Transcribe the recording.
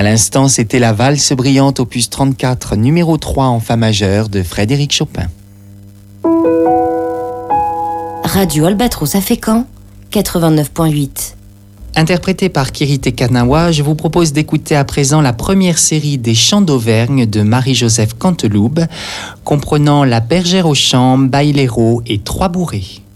À l'instant, c'était la valse brillante opus 34, numéro 3 en fa majeur de Frédéric Chopin. Radio Albatros à Fécamp, 89.8. Interprété par Kirité Kanawa, je vous propose d'écouter à présent la première série des Chants d'Auvergne de Marie-Joseph Canteloube, comprenant La Bergère aux Champs, Bailero et Trois Bourrées.